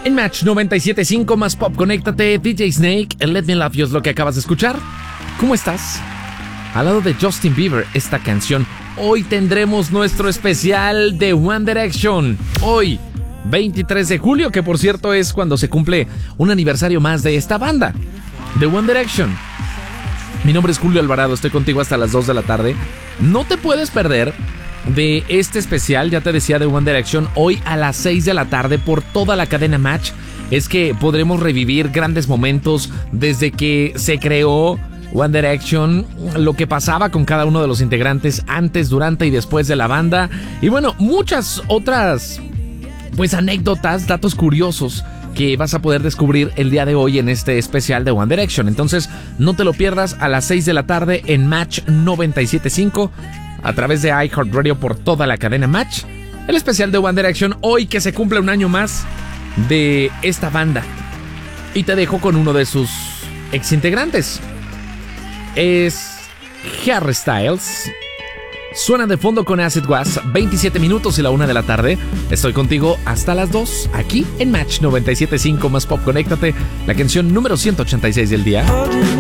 En Match 97.5 más pop, conéctate. DJ Snake, Let Me Love You es lo que acabas de escuchar. ¿Cómo estás? Al lado de Justin Bieber, esta canción. Hoy tendremos nuestro especial de One Direction. Hoy, 23 de julio, que por cierto es cuando se cumple un aniversario más de esta banda, de One Direction. Mi nombre es Julio Alvarado, estoy contigo hasta las 2 de la tarde. No te puedes perder de este especial, ya te decía, de One Direction, hoy a las 6 de la tarde por toda la cadena Match. Es que podremos revivir grandes momentos desde que se creó One Direction, lo que pasaba con cada uno de los integrantes antes, durante y después de la banda. Y bueno, muchas otras pues anécdotas, datos curiosos que vas a poder descubrir el día de hoy en este especial de One Direction. Entonces, no te lo pierdas a las 6 de la tarde en Match 97.5 a través de iHeartRadio por toda la cadena Match. El especial de One Direction, hoy que se cumple un año más de esta banda. Y te dejo con uno de sus exintegrantes. Es Harry Styles. Suena de fondo con Acid Was, 27 minutos y la 1 de la tarde. Estoy contigo hasta las 2, aquí en Match 97.5 más pop, conéctate. La canción número 186 del día.